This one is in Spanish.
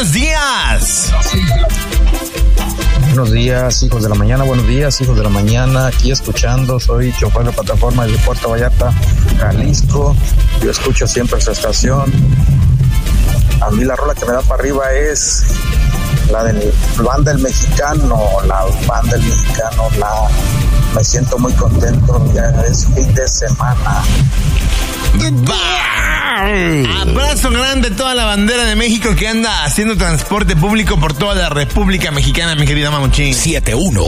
buenos días. Buenos días, hijos de la mañana. Buenos días, hijos de la mañana. Aquí escuchando, soy chofer de plataforma de Puerto Vallarta, Jalisco. Yo escucho siempre su estación. A mí la rola que me da para arriba es la del Banda El Mexicano. Me siento muy contento, ya es fin de semana. Abrazo grande a toda la bandera de México que anda haciendo transporte público por toda la República Mexicana, mi querida Mamuchín. 7-1